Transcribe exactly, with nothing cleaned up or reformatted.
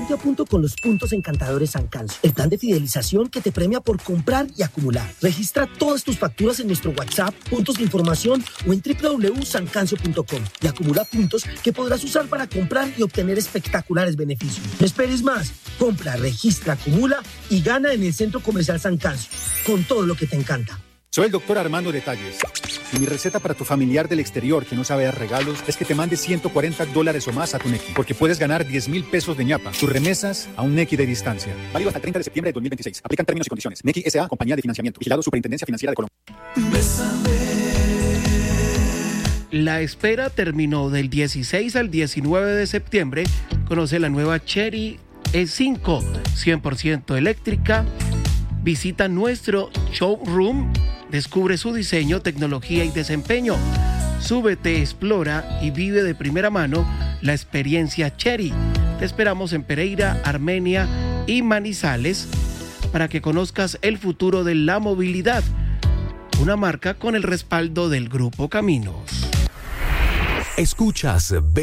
Ponte a punto con los puntos encantadores Sancanso, el plan de fidelización que te premia por comprar y acumular. Registra todas tus facturas en nuestro WhatsApp, puntos de información o en doble u doble u doble u punto sancancio punto com y acumula puntos que podrás usar para comprar y obtener espectaculares beneficios. No esperes más. Compra, registra, acumula y gana en el Centro Comercial Sancanso, con todo lo que te encanta. Soy el doctor Armando Detalles. Y mi receta para tu familiar del exterior que no sabe dar regalos es que te mande ciento cuarenta dólares o más a tu Nequi, porque puedes ganar diez mil pesos de ñapa. Tus remesas a un Nequi de distancia. Válido hasta el treinta de septiembre de dos mil veintiséis. Aplican términos y condiciones. Nequi S A, compañía de financiamiento. Vigilado Superintendencia Financiera de Colombia. La espera terminó del dieciséis al diecinueve de septiembre. Conoce la nueva Chery E cinco, cien por ciento eléctrica. Visita nuestro showroom. Descubre su diseño, tecnología y desempeño. Súbete, explora y vive de primera mano la experiencia Chery. Te esperamos en Pereira, Armenia y Manizales para que conozcas el futuro de la movilidad. Una marca con el respaldo del Grupo Caminos. Escuchas